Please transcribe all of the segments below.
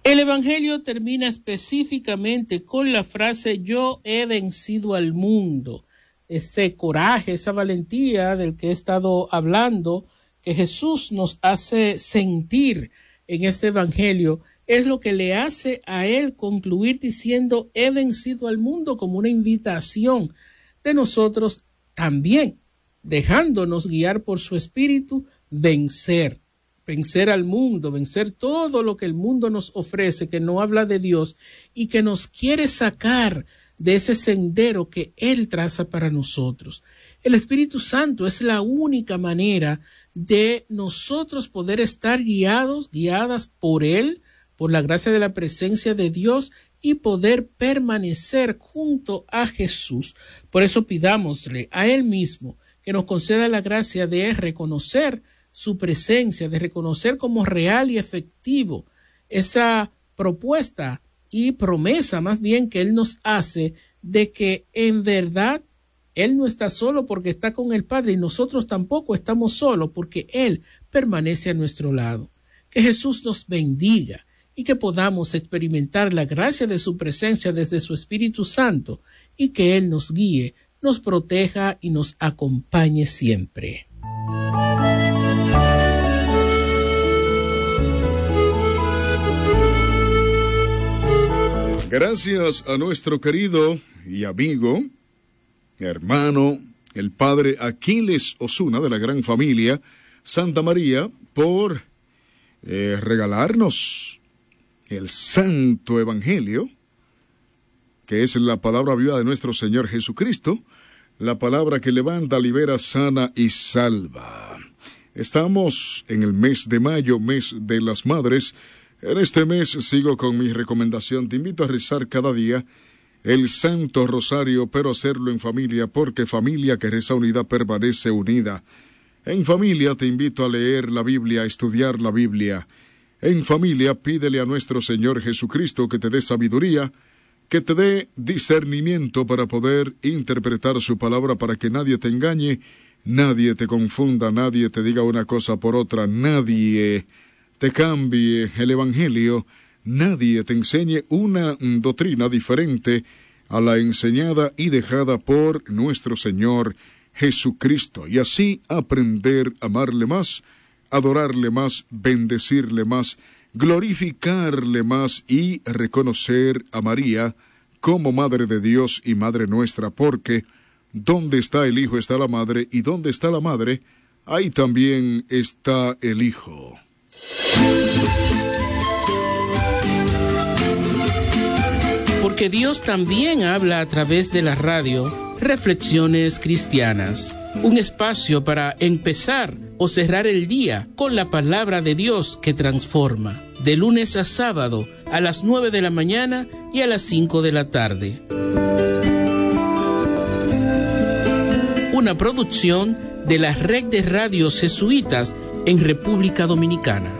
El Evangelio termina específicamente con la frase yo he vencido al mundo. Ese coraje, esa valentía del que he estado hablando, que Jesús nos hace sentir en este Evangelio, es lo que le hace a él concluir diciendo he vencido al mundo, como una invitación de nosotros también, dejándonos guiar por su espíritu, vencer al mundo, vencer todo lo que el mundo nos ofrece, que no habla de Dios y que nos quiere sacar de ese sendero que Él traza para nosotros. El Espíritu Santo es la única manera de nosotros poder estar guiadas por Él, por la gracia de la presencia de Dios y poder permanecer junto a Jesús. Por eso pidámosle a Él mismo que nos conceda la gracia de reconocer su presencia, de reconocer como real y efectivo esa propuesta y promesa más bien que Él nos hace de que en verdad Él no está solo porque está con el Padre y nosotros tampoco estamos solos porque Él permanece a nuestro lado. Que Jesús nos bendiga y que podamos experimentar la gracia de su presencia desde su Espíritu Santo y que Él nos guíe, nos proteja y nos acompañe siempre. Gracias a nuestro querido y amigo, hermano, el padre Aquiles Osuna de la gran familia Santa María por regalarnos el Santo Evangelio, que es la palabra viva de nuestro Señor Jesucristo, la palabra que levanta, libera, sana y salva. Estamos en el mes de mayo, mes de las madres. En este mes sigo con mi recomendación. Te invito a rezar cada día el Santo Rosario, pero hacerlo en familia, porque familia que reza unida permanece unida. En familia te invito a leer la Biblia, a estudiar la Biblia. En familia pídele a nuestro Señor Jesucristo que te dé sabiduría, que te dé discernimiento para poder interpretar su palabra, para que nadie te engañe, nadie te confunda, nadie te diga una cosa por otra, nadie te cambie el Evangelio, nadie te enseñe una doctrina diferente a la enseñada y dejada por nuestro Señor Jesucristo, y así aprender a amarle más, adorarle más, bendecirle más, glorificarle más y reconocer a María como Madre de Dios y Madre nuestra, porque donde está el Hijo está la Madre, y donde está la Madre, ahí también está el Hijo. Porque Dios también habla a través de la radio. Reflexiones Cristianas, un espacio para empezar o cerrar el día con la palabra de Dios que transforma, de lunes a sábado a las 9 de la mañana y a las 5 de la tarde. Una producción de la Red de Radios Jesuitas en República Dominicana.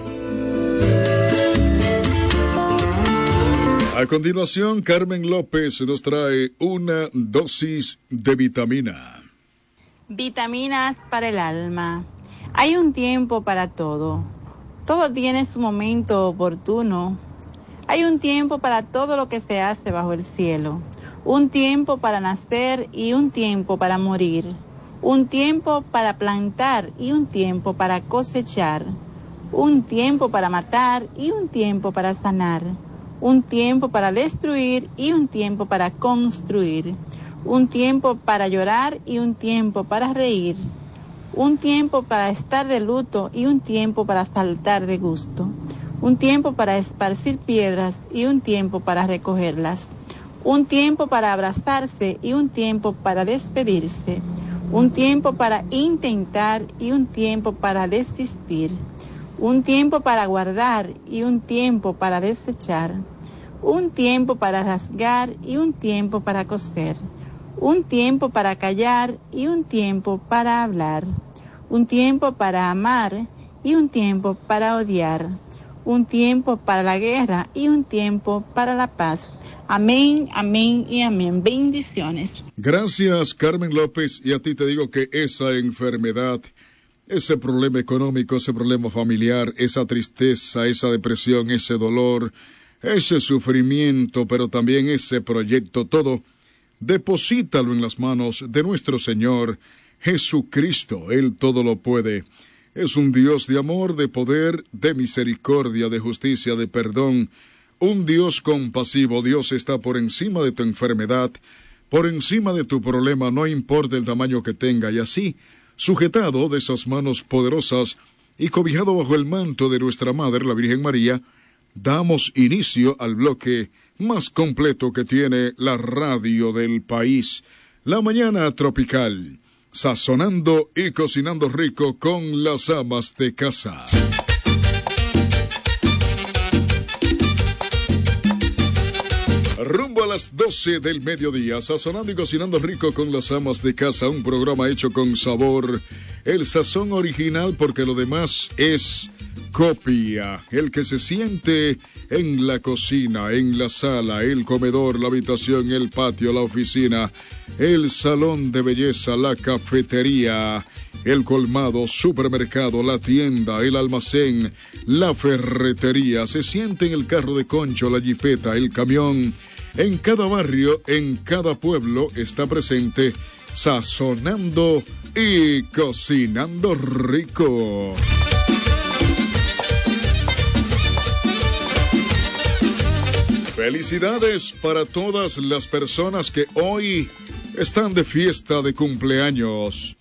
A continuación, Carmen López nos trae una dosis de vitamina. Vitaminas para el alma. Hay un tiempo para todo. Todo tiene su momento oportuno. Hay un tiempo para todo lo que se hace bajo el cielo. Un tiempo para nacer y un tiempo para morir. Un tiempo para plantar y un tiempo para cosechar. Un tiempo para matar y un tiempo para sanar. Un tiempo para destruir y un tiempo para construir. Un tiempo para llorar y un tiempo para reír. Un tiempo para estar de luto y un tiempo para saltar de gusto. Un tiempo para esparcir piedras y un tiempo para recogerlas. Un tiempo para abrazarse y un tiempo para despedirse. Un tiempo para intentar y un tiempo para desistir. Un tiempo para guardar y un tiempo para desechar. Un tiempo para rasgar y un tiempo para coser. Un tiempo para callar y un tiempo para hablar. Un tiempo para amar y un tiempo para odiar. Un tiempo para la guerra y un tiempo para la paz. Amén, amén y amén. Bendiciones. Gracias, Carmen López, y a ti te digo que esa enfermedad, ese problema económico, ese problema familiar, esa tristeza, esa depresión, ese dolor, ese sufrimiento, pero también ese proyecto, todo, deposítalo en las manos de nuestro Señor Jesucristo. Él todo lo puede. Es un Dios de amor, de poder, de misericordia, de justicia, de perdón. Un Dios compasivo. Dios está por encima de tu enfermedad, por encima de tu problema, no importa el tamaño que tenga, y así, sujetado de esas manos poderosas y cobijado bajo el manto de nuestra Madre, la Virgen María, damos inicio al bloque más completo que tiene la radio del país, La Mañana Tropical, sazonando y cocinando rico con las amas de casa. Rumbo a las 12 del mediodía, sazonando y cocinando rico con las amas de casa, un programa hecho con sabor, el sazón original, porque lo demás es copia, el que se siente en la cocina, en la sala, el comedor, la habitación, el patio, la oficina, el salón de belleza, la cafetería, el colmado, supermercado, la tienda, el almacén, la ferretería, se siente en el carro de concho, la jipeta, el camión. En cada barrio, en cada pueblo está presente, sazonando y cocinando rico. Felicidades para todas las personas que hoy están de fiesta de cumpleaños.